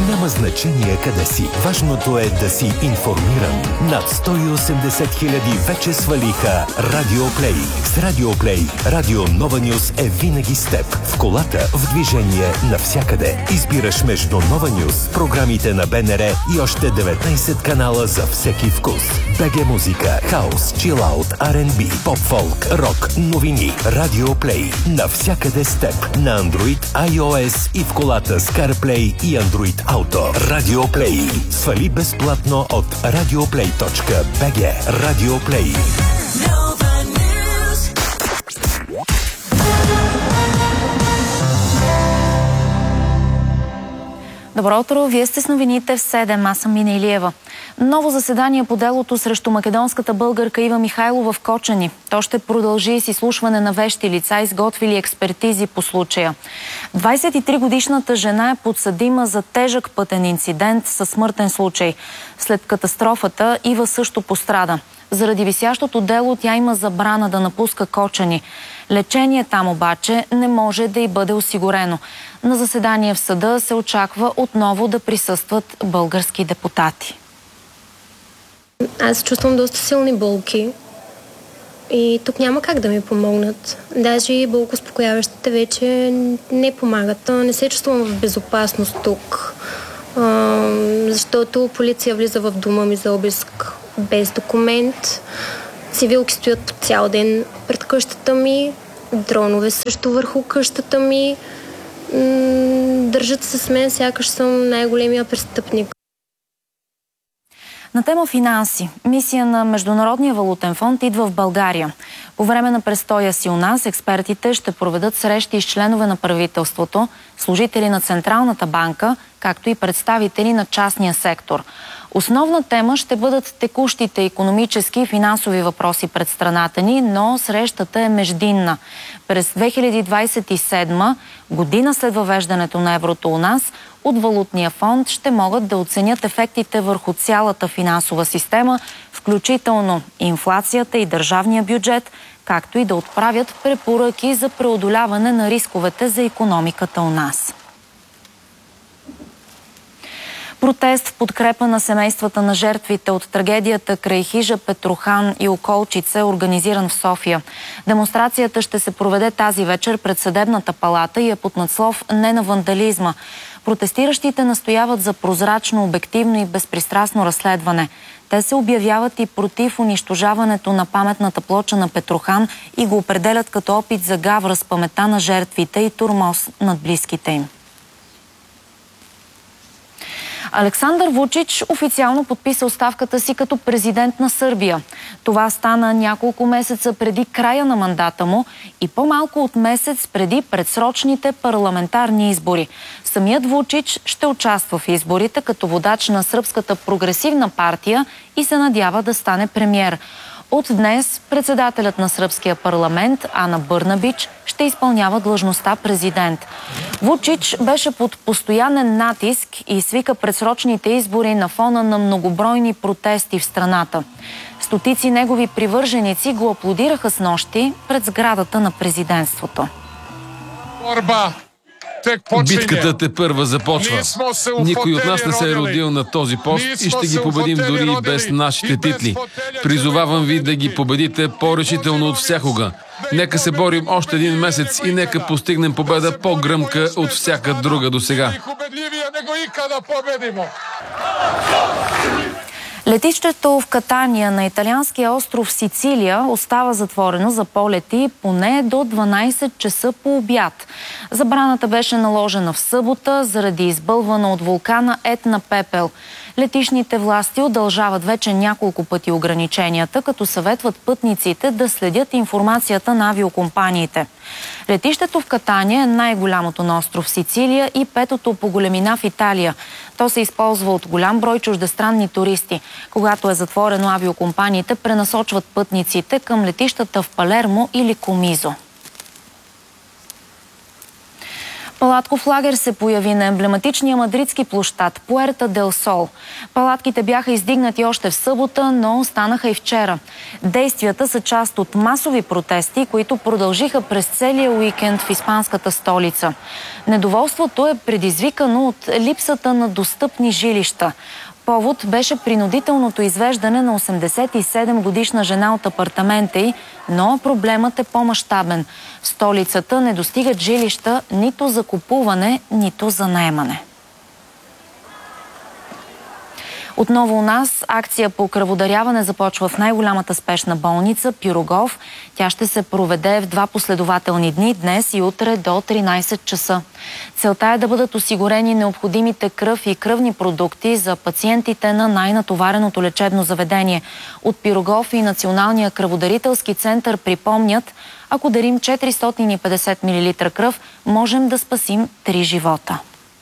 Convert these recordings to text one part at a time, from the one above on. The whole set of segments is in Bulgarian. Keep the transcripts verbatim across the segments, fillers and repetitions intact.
Няма значение къде си. Важното е да си информиран. Над сто и осемдесет хиляди вече свалиха Радиоплей. С Радиоплей Радио Нова Нюз е винаги с теб. В колата, в движение, навсякъде. Избираш между Нова Нюз, програмите на БНР и още деветнайсет канала за всеки вкус. БГ музика, хаус, чилаут, Ар енд Би, поп-фолк, рок, новини. Радиоплей. Навсякъде с теб. На Android, iOS и в колата с CarPlay и Android Auto. Радиоплей. Свали безплатно от радиоплей точка би джи. Радиоплей. Добро утро, вие сте с новините в седем, аз съм Мина Илиева. Ново заседание по делото срещу македонската българка Ива Михайлова в Кочани. То ще продължи с изслушване на вещи лица, изготвили експертизи по случая. двайсет и три годишната жена е подсъдима за тежък пътен инцидент със смъртен случай. След катастрофата Ива също пострада. Заради висящото дело тя има забрана да напуска Кочани. Лечение там обаче не може да й бъде осигурено. На заседание в съда се очаква отново да присъстват български депутати. Аз чувствам доста силни болки и тук няма как да ми помогнат. Даже и болкоуспокояващите вече не помагат. Не се чувствам в безопасност тук, защото полиция влиза в дома ми за обиск без документ. Цивилки стоят по цял ден пред къщата ми, дронове също върху къщата ми. Държат се с мен, сякаш съм най-големия престъпник. На тема финанси. Мисия на Международния валутен фонд идва в България. По време на престоя си у нас експертите ще проведат срещи с членове на правителството, служители на Централната банка, както и представители на частния сектор. Основна тема ще бъдат текущите икономически и финансови въпроси пред страната ни, но срещата е междинна. През две хиляди двайсет и седма, година след въвеждането на еврото у нас, от Валутния фонд ще могат да оценят ефектите върху цялата финансова система, включително инфлацията и държавния бюджет, както и да отправят препоръки за преодоляване на рисковете за икономиката у нас. Протест в подкрепа на семействата на жертвите от трагедията край хижа Петрохан и Околчица е организиран в София. Демонстрацията ще се проведе тази вечер пред Съдебната палата и е под надслов "Не на вандализма". Протестиращите настояват за прозрачно, обективно и безпристрастно разследване. Те се обявяват и против унищожаването на паметната плоча на Петрохан и го определят като опит за гавра с паметта на жертвите и тормоз над близките им. Александър Вучич официално подписа оставката си като президент на Сърбия. Това стана няколко месеца преди края на мандата му и по-малко от месец преди предсрочните парламентарни избори. Самият Вучич ще участва в изборите като водач на Сръбската прогресивна партия и се надява да стане премиер. От днес председателят на сръбския парламент Ана Бърнабич ще изпълнява длъжността президент. Вучич беше под постоянен натиск и свика предсрочните избори на фона на многобройни протести в страната. Стотици негови привърженици го аплодираха снощи пред сградата на президентството. Битката тепърва започва. Никой от нас не се е родил на този пост и ще ги победим дори и без нашите титли. Призовавам ви да ги победите по-решително от всякога. Нека се борим още един месец и нека постигнем победа по-гръмка от всяка друга досега. Летището в Катания на италианския остров Сицилия остава затворено за полети поне до дванайсет часа по обяд. Забраната беше наложена в събота заради избълвана от вулкана Етна пепел. Летищните власти удължават вече няколко пъти ограниченията, като съветват пътниците да следят информацията на авиокомпаниите. Летището в Катания е най-голямото на остров Сицилия и петото по големина в Италия. То се използва от голям брой чуждестранни туристи. Когато е затворено, авиокомпаниите пренасочват пътниците към летищата в Палермо или Комизо. Палатков лагер се появи на емблематичния мадридски площад Пуерта дел Сол. Палатките бяха издигнати още в събота, но останаха и вчера. Действията са част от масови протести, които продължиха през целия уикенд в испанската столица. Недоволството е предизвикано от липсата на достъпни жилища. Повод беше принудителното извеждане на осемдесет и седем годишна жена от апартамента й, но проблемът е по-мащабен. В столицата не достигат жилища нито за купуване, нито за наемане. Отново у нас акция по кръводаряване започва в най-голямата спешна болница Пирогов. Тя ще се проведе в два последователни дни, днес и утре до тринайсет часа. Целта е да бъдат осигурени необходимите кръв и кръвни продукти за пациентите на най-натовареното лечебно заведение. От Пирогов и Националния кръводарителски център припомнят, ако дарим четиристотин и петдесет милилитра кръв, можем да спасим три живота.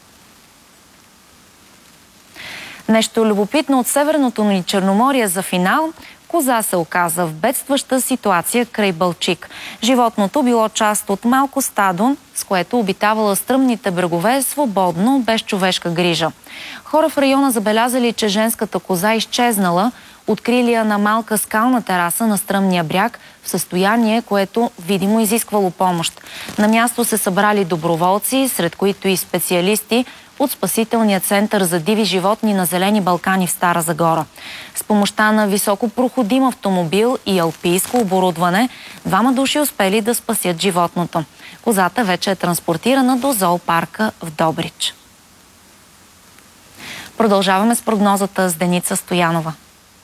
Нещо любопитно от Северното ни Черноморие за финал. Коза се оказа в бедстваща ситуация край Балчик. Животното било част от малко стадо, с което обитавала стръмните брегове свободно, без човешка грижа. Хора в района забелязали, че женската коза изчезнала, открили я на малка скална тераса на стръмния бряг в състояние, което видимо изисквало помощ. На място се събрали доброволци, сред които и специалисти от Спасителния център за диви животни на Зелени Балкани в Стара Загора. С помощта на високопроходим автомобил и алпийско оборудване, двама души успели да спасят животното. Козата вече е транспортирана до зоопарка в Добрич. Продължаваме с прогнозата с Деница Стоянова.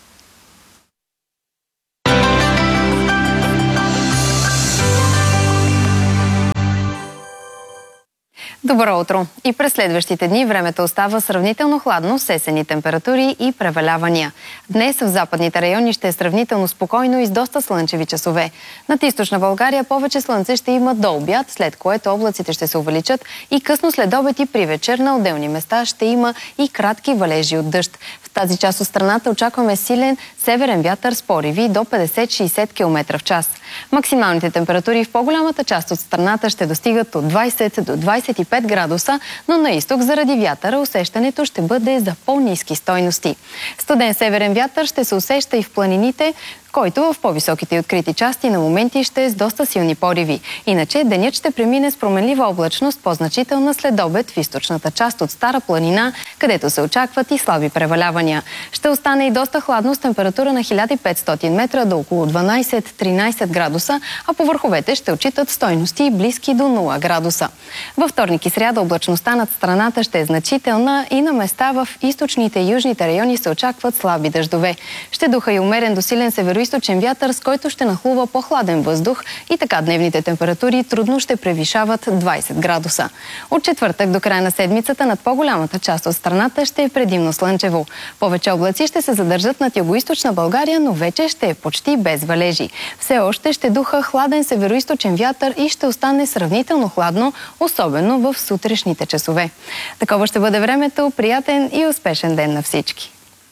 Добро утро! И през следващите дни времето остава сравнително хладно с есенни температури и превалявания. Днес в западните райони ще е сравнително спокойно и с доста слънчеви часове. Над източна България повече слънце ще има до обяд, след което облаците ще се увеличат и късно след обед и при вечер на отделни места ще има и кратки валежи от дъжд. В тази част от страната очакваме силен северен вятър с пориви до петдесет до шейсет километра в час. Максималните температури в по-голямата част от страната ще достигат от двайсет до двайсет и пет градуса, но на изток заради вятъра усещането ще бъде за по-ниски стойности. Студен северен вятър ще се усеща и в планините, който в по-високите и открити части на моменти ще е с доста силни пориви. Иначе денят ще премине с променлива облачност, по-значителна след обед в източната част от Стара планина, където се очакват и слаби превалявания. Ще остане и доста хладно с температура на хиляда и петстотин метра до около дванайсет до тринайсет градуса, а по върховете ще отчитат стойности близки до нула градуса. Във вторник и сряда облачността над страната ще е значителна и на места в източните и южните райони се очакват слаби дъждове. Ще духа и умерен до силен североизточен вятър, с който ще нахлува по-хладен въздух и така дневните температури трудно ще превишават двайсет градуса. От четвъртък до края на седмицата над по-голямата част от страната ще е предимно слънчево. Повече облаци ще се задържат над югоизточна България, но вече ще е почти без валежи. Все още ще духа хладен североизточен вятър и ще остане сравнително хладно, особено в сутрешните часове. Такова ще бъде времето. Приятен и успешен ден на всички!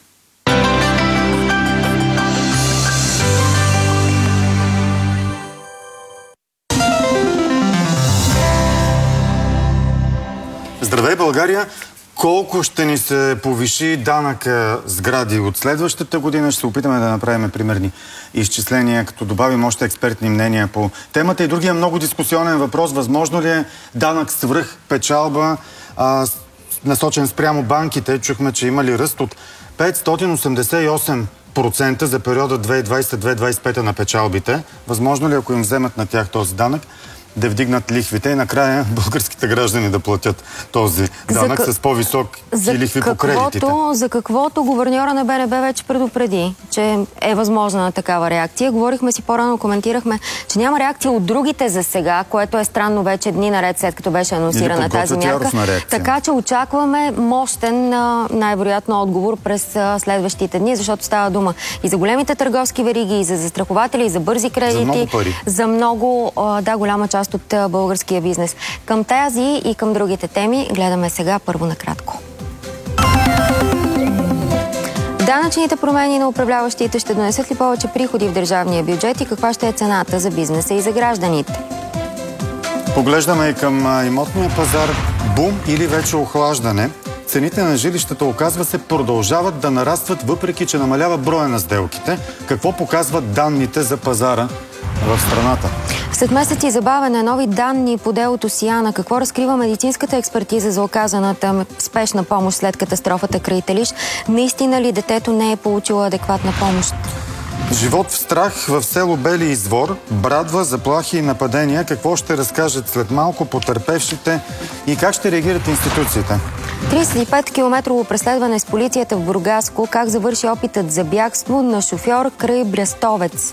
Здравей, България! Колко ще ни се повиши данъка сгради от следващата година? Ще се опитаме да направим примерни изчисления, като добавим още експертни мнения по темата. И другия много дискусионен въпрос. Възможно ли е данък свръх печалба, а, насочен спрямо банките? Чухме, че има ли ръст от петстотин осемдесет и осем процента за периода две хиляди и двайсета до две хиляди и двайсет и пета на печалбите. Възможно ли, ако им вземат на тях този данък, да вдигнат лихвите и накрая българските граждани да платят този данък за, с по-високи лихви по кредитите? За каквото гуверньора на Б Н Б вече предупреди, че е възможна на такава реакция. Говорихме си по-рано, коментирахме, че няма реакция от другите за сега, което е странно вече дни наред, след като беше анонсирана тази мярка. Така че очакваме мощен, най-вероятно, отговор през следващите дни, защото става дума и за големите търговски вериги, и за застрахователи, и за бързи кредити. За много пари. За много, да, голяма част от българския бизнес. Към тази и към другите теми гледаме сега първо накратко. Данъчните промени на управляващите ще донесат ли повече приходи в държавния бюджет и каква ще е цената за бизнеса и за гражданите? Поглеждаме и към имотния пазар. Бум или вече охлаждане. Цените на жилищата, оказва се, продължават да нарастват, въпреки че намалява броя на сделките. Какво показват данните за пазара в страната? След месеци забавяне, нови данни по делото Сияна. Какво разкрива медицинската експертиза за оказаната спешна помощ след катастрофата край Телиш? Наистина ли детето не е получило адекватна помощ? Живот в страх в село Бели извор, брадва, заплахи и нападения. Какво ще разкажат след малко потърпевшите и как ще реагират институциите? тридесет и пет километрово преследване с полицията в Бургаско. Как завърши опитът за бягство на шофьор край Брестовец?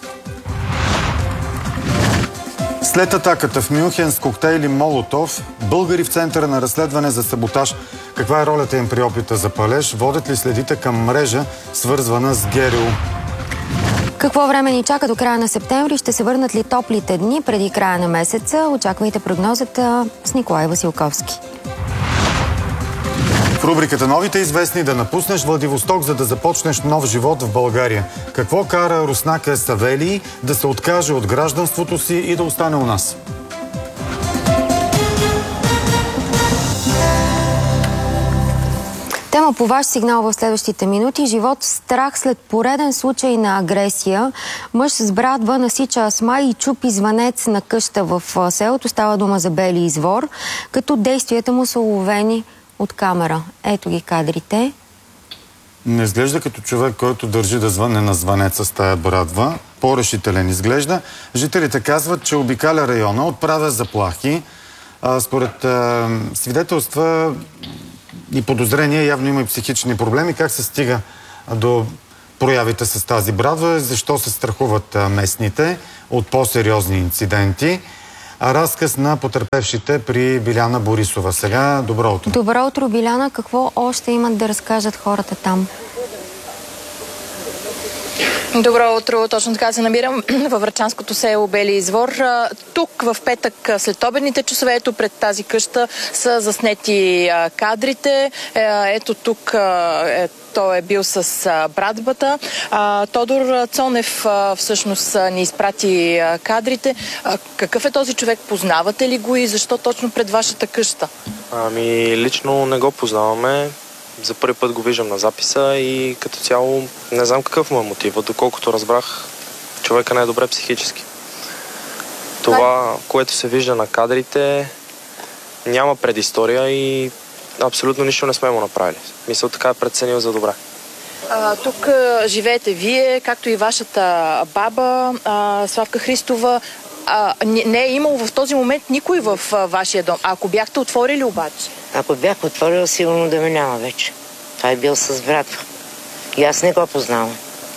След атаката в Мюнхен с коктейли Молотов, българи в центъра на разследване за саботаж. Каква е ролята им при опита за палеж? Водят ли следите към мрежа, свързвана с ГРУ? Какво време ни чака до края на септември? Ще се върнат ли топлите дни преди края на месеца? Очаквайте прогнозата с Николай Василковски. В рубриката Новите известни да напуснеш Владивосток, за да започнеш нов живот в България. Какво кара руснака Савелий да се откаже от гражданството си и да остане у нас? Тема по ваш сигнал в следващите минути. Живот в страх след пореден случай на агресия. Мъж с брадва насича асма и чупи звънец на къща в селото. Става дума за Бели извор, като действията му са уловени от камера. Ето ги кадрите. Не изглежда като човек, който държи да звънне на звънеца с тая брадва. По-решителен изглежда. Жителите казват, че обикаля района, отправя заплахи. А, според а, свидетелства и подозрения, явно има и психични проблеми. Как се стига до проявите с тази брадва? Защо се страхуват местните от по-сериозни инциденти? А разказ на потърпевшите при Биляна Борисова. Сега, добро утро. Добро утро, Биляна. Какво още имат да разкажат хората там? Добро утро, точно така се намирам във врачанското село Бели извор. Тук в петък след обедните часове, ето пред тази къща са заснети кадрите. Ето тук е, той е бил с брадвата. Тодор Цонев всъщност ни изпрати кадрите. Какъв е този човек? Познавате ли го и защо точно пред вашата къща? Ами лично не го познаваме. За първи път го виждам на записа и като цяло не знам какъв му е мотива. Доколкото разбрах, човека не е добре психически. Това, което се вижда на кадрите, няма предистория и абсолютно нищо не сме му направили. Мисля, така е преценил за добре. А, тук а, живеете вие, както и вашата баба, а, Славка Христова. А, не, не е имало в този момент никой в а, вашия дом. А ако бяхте отворили обаче? Ако бях отворила, сигурно да ме няма вече. Това е бил с братва. И аз не го познавам.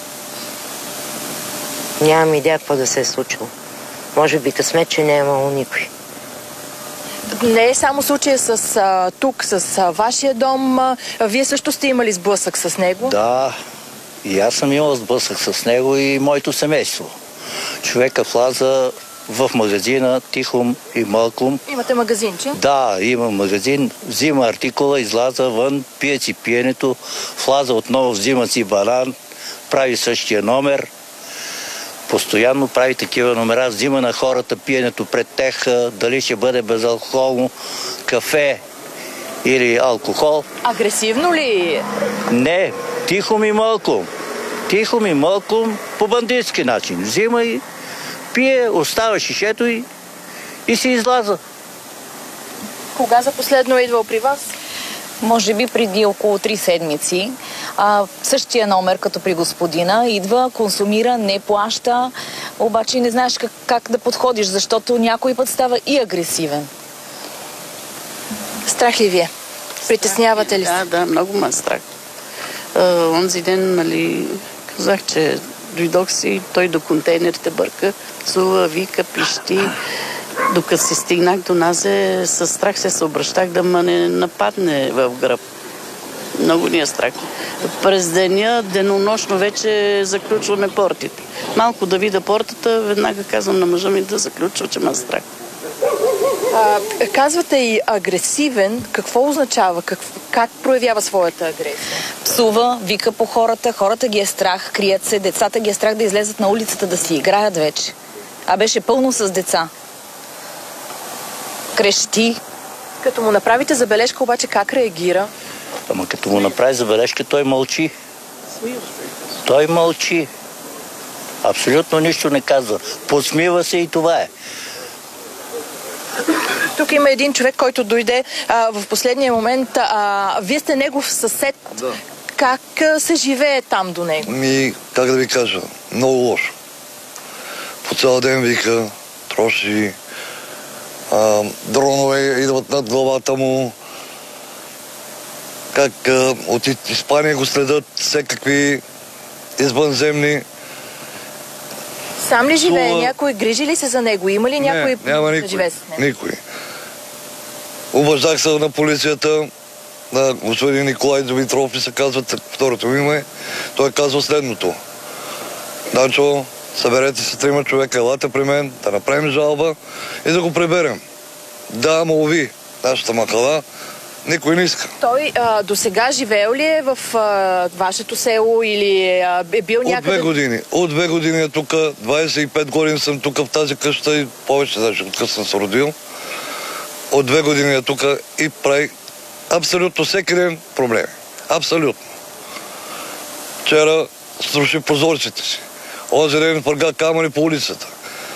Нямам идея какво да се е случило. Може би късмет, че не е имало никой. Не е само случая с а, тук, с а, вашия дом. А, вие също сте имали сблъсък с него? Да, и аз съм имал сблъсък с него и моето семейство. Човека влаза в магазина Тихом и Мълком. Имате магазинче? Да, има магазин. Взима артикула, излаза вън, пие си пиенето, влаза отново, взима си банан, прави същия номер. Постоянно прави такива номера, взима на хората пиенето пред тях, дали ще бъде безалкохолно, кафе или алкохол. Агресивно ли? Не, Тихом и Мълком. Тихом и Мълком по бандитски начин. Взима и пие, остава шишето и, и се излаза. Кога за последно е идвал при вас? Може би преди около три седмици. А, същия номер като при господина. Идва, консумира, не плаща, обаче не знаеш как, как да подходиш, защото някой път става и агресивен. Страх ли вие? Притеснявате ли се? Да, да, много ме страх. Uh, онзи ден, нали, казах, че дойдох си, той до контейнерите бърка, цува, вика, пищи. Докато се стигнах до нас, със страх се съобръщах да ме не нападне в гръб. Много ни е страх. През деня, денонощно вече заключваме портите. Малко да видя портата, веднага казвам на мъжа ми да заключва, че ме е страх. А, казвате и агресивен. Какво означава? Как, как проявява своята агресия? Псува, вика по хората, хората ги е страх, крият се, децата ги е страх да излезат на улицата да си играят вече. А беше пълно с деца. крещи. Като му направите забележка, обаче как реагира? Ама като му направи забележка, той мълчи. Той мълчи. Абсолютно нищо не казва. Посмива се и това е. Тук има един човек, който дойде а, в последния момент. А, вие сте негов съсед. Да. Как а, се живее там до него? Ми, как да ви кажа, много лошо. По цял ден вика, троши, а, дронове идват над главата му. Как а, от Испания го следят всекакви извънземни. Сам ли живее? Сула... Някой грижи ли се за него? Има ли някой не, няма да никой, живее с него? никой. Обаждах се на полицията, на господин Николай Димитров и се казват второто име. Той казва следното. Данчо, съберете се трима човека, елате при мен, да направим жалба и да го приберем. Да, молви, нашата махала, никой не иска. Той а, до сега живеел ли е в а, вашето село или а, е бил някъде? От две години. От две години е тук. двадесет и пет години съм тук в тази къща и повече, даже откъде съм се родил. От две години е тук и прави абсолютно всеки ден проблеми. Абсолютно. Вчера струши прозорците си. Онзи ден пърга камъни по улицата.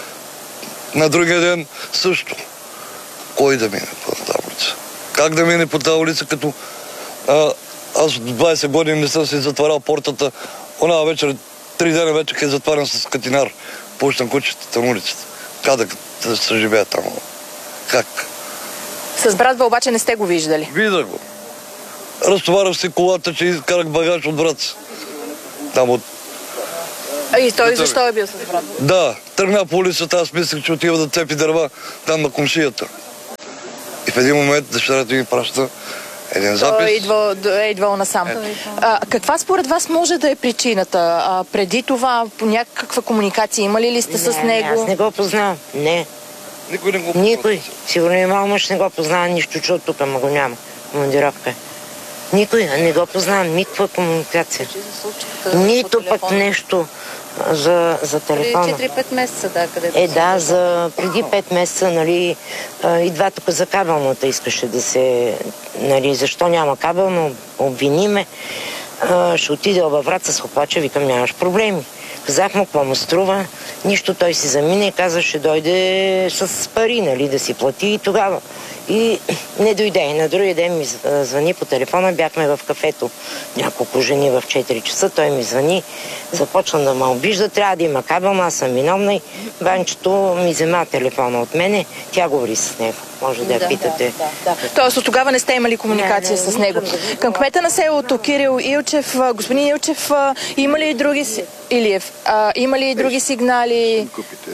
На другия ден също. Кой да мине по тази улица? Как да мине по тази улица, като а, аз от двадесет години не съм си затварял портата. Она вечер, три дена вече е затварям с катинар. Пущам кучетата на улицата. Как да, да се живея там? Как? С братва обаче не сте го виждали? Видах го. Разтоварях си колата, че изкарах багаж от брат. Там от... А и той защо е бил с братва? Да, тръгна по улицата, аз мислех, че отива да цепи дърва там на комшията. И в един момент дъщерята ми праща един запис. Той е идвал, е идвал насам. Е. А, каква според вас може да е причината? А, преди това по някаква комуникация имали ли сте не, с него? Не, аз не го познавам. Не. Никой не го познава. Никой. Сигурно и мал мъж не го познава нищо, че от тук, ама го няма. Командировка. Никой не го познавам. Никаква комуникация. Нито пък нещо за, за телефона. Преди четири-пет месеца, да, където... Е, да, за преди пет месеца, нали, идва тук за кабелната искаше да се... Нали, защо няма кабелно, обвини ме. Ще отиде във Враца с оплача, викам, нямаш проблеми. Казах му, какво му струва, нищо, той си замине и каза, ще дойде с пари, нали, да си плати и тогава. И не дойде. И на другия ден ми звъни по телефона, бяхме в кафето, няколко жени в четири часа, той ми звъни, започна да ме обижда, трябва да има кабел, аз съм виновна и банчето ми взема телефона от мене, тя говори с него. Може да я да, питате. Да, да, да. Тоест от тогава не сте имали комуникация не, не, с него. Не, Към кмета на селото Кирил Илчев, господин Илчев, има ли други Илиев, а, има ли други сигнали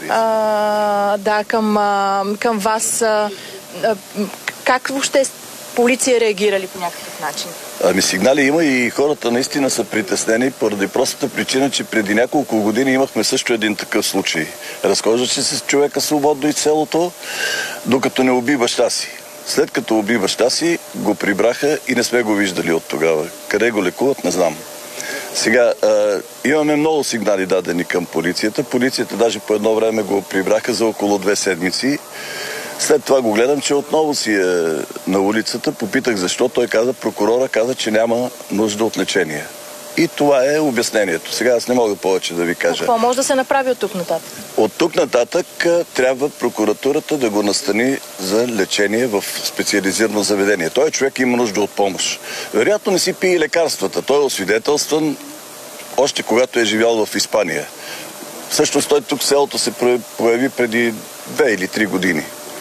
а, да, към, а, към вас? А, как въобще полиция реагирали по някакъв начин? Ами сигнали има и хората наистина са притеснени поради простата причина, че преди няколко години имахме също един такъв случай. Разхождаше се с човека свободно из селото, докато не уби баща си. След като уби баща си, го прибраха и не сме го виждали от тогава. Къде го лекуват, не знам. Сега, а, имаме много сигнали дадени към полицията. Полицията даже по едно време го прибраха за около две седмици. След това го гледам, че отново си е на улицата. Попитах защо. Той каза, прокурора каза, че няма нужда от лечение. И това е обяснението. Сега аз не мога повече да ви кажа. Какво може да се направи от тук нататък? От тук нататък трябва прокуратурата да го настани за лечение в специализирано заведение. Той човек има нужда от помощ. Вероятно не си пие лекарствата. Той е освидетелстван още когато е живял в Испания. Всъщност той тук в селото се появи преди две или три години.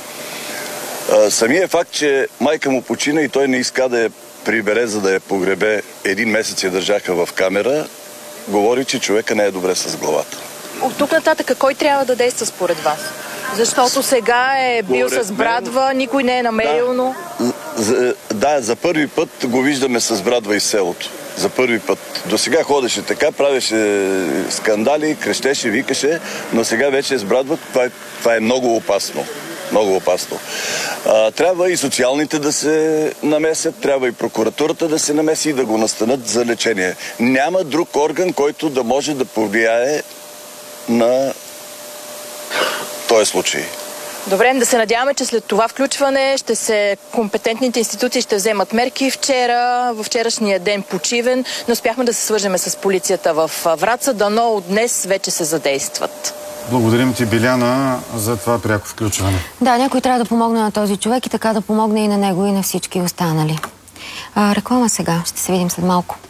Самият факт, че майка му почина и той не иска да я прибере, за да я погребе, един месец я държаха в камера, говори, че човека не е добре с главата. От тук нататък кой трябва да действа според вас? Защото сега е бил според с брадва, мен... никой не е намерил, да, но... За, да, за първи път го виждаме с брадва из селото. За първи път. До сега ходеше така, правеше скандали, крещеше, викаше, но сега вече е с брадва. Това е, това е много опасно. Много опасно. А, трябва и социалните да се намесят, трябва и прокуратурата да се намеси и да го настанат за лечение. Няма друг орган, който да може да повлияе на този случай. Добре, да се надяваме, че след това включване ще се компетентните институции ще вземат мерки. Вчера, във вчерашния ден почивен, не успяхме да се свържеме с полицията в Враца, дано от днес вече се задействат. Благодарим ти, Биляна, за това пряко включване. Да, някой трябва да помогне на този човек и така да помогне и на него, и на всички останали. А, реклама сега. Ще се видим след малко.